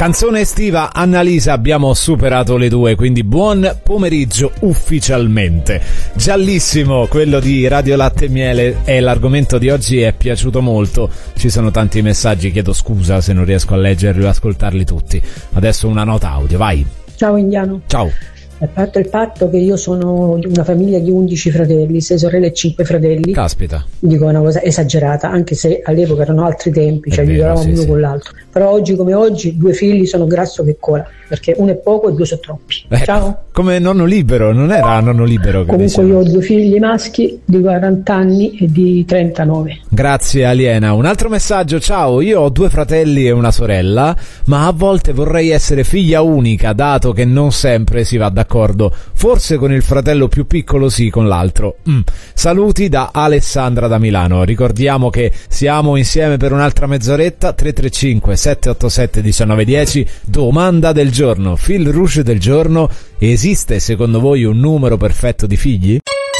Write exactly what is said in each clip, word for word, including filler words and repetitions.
Canzone estiva, Annalisa, abbiamo superato le due, quindi buon pomeriggio ufficialmente. Giallissimo, quello di Radio Latte e Miele, e l'argomento di oggi è piaciuto molto. Ci sono tanti messaggi, chiedo scusa se non riesco a leggerli o ascoltarli tutti. Adesso una nota audio, vai. Ciao Indiano. Ciao. A parte il fatto che io sono di una famiglia di undici fratelli, sei sorelle e cinque fratelli. Caspita. Dico una cosa esagerata, anche se all'epoca erano altri tempi, È cioè vero, vivevamo sì, uno sì. con l'altro. Però oggi come oggi due figli sono grasso che cola, perché uno è poco e due sono troppi. Eh, Ciao. Come nonno libero, non era nonno libero che Comunque diceva. io ho due figli maschi di quaranta anni e di trentanove. Grazie Aliena. Un altro messaggio, ciao, io ho due fratelli e una sorella, ma a volte vorrei essere figlia unica, dato che non sempre si va d'accordo. Forse con il fratello più piccolo sì, con l'altro. Mm. Saluti da Alessandra da Milano. Ricordiamo che siamo insieme per un'altra mezz'oretta. Tre tre cinque sette otto sette uno nove uno zero. Domanda del giorno, fil rouge del giorno: esiste secondo voi un numero perfetto di figli?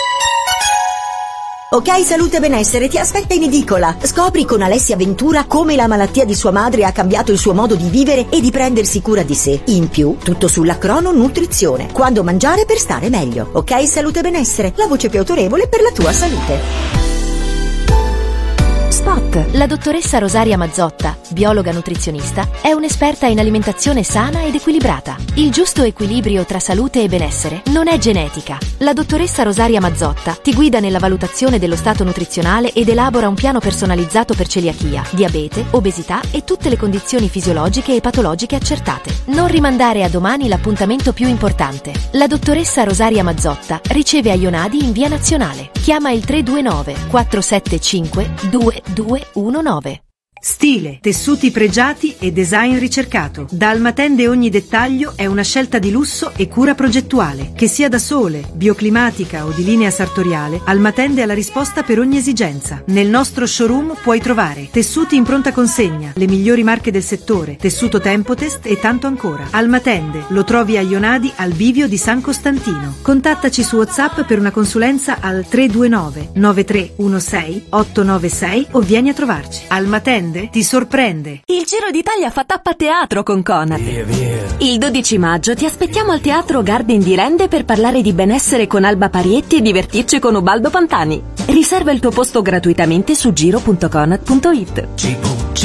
Ok Salute e Benessere ti aspetta in edicola. Scopri con Alessia Ventura come la malattia di sua madre ha cambiato il suo modo di vivere e di prendersi cura di sé. In più, tutto sulla crono nutrizione. Quando mangiare per stare meglio. Ok Salute e Benessere, la voce più autorevole per la tua salute. Spot. La dottoressa Rosaria Mazzotta, biologa nutrizionista, è un'esperta in alimentazione sana ed equilibrata. Il giusto equilibrio tra salute e benessere non è genetica. La dottoressa Rosaria Mazzotta ti guida nella valutazione dello stato nutrizionale ed elabora un piano personalizzato per celiachia, diabete, obesità e tutte le condizioni fisiologiche e patologiche accertate. Non rimandare a domani l'appuntamento più importante. La dottoressa Rosaria Mazzotta riceve a Ionadi in via Nazionale. Chiama il tre due nove quattro sette cinque due due uno nove. Stile, tessuti pregiati e design ricercato. Da Almatende ogni dettaglio è una scelta di lusso e cura progettuale. Che sia da sole, bioclimatica o di linea sartoriale, Almatende ha la risposta per ogni esigenza. Nel nostro showroom puoi trovare tessuti in pronta consegna, le migliori marche del settore, tessuto Tempotest e tanto ancora. Almatende lo trovi a Ionadi al bivio di San Costantino. Contattaci su WhatsApp per una consulenza al tre due nove nove tre uno sei otto nove sei o vieni a trovarci. Almatende ti sorprende. Il Giro d'Italia fa tappa teatro con Conad. Via, via. Il dodici maggio ti aspettiamo al Teatro Garden di Rende per parlare di benessere con Alba Parietti e divertirci con Ubaldo Pantani. Riserva il tuo posto gratuitamente su giro punto conad punto it.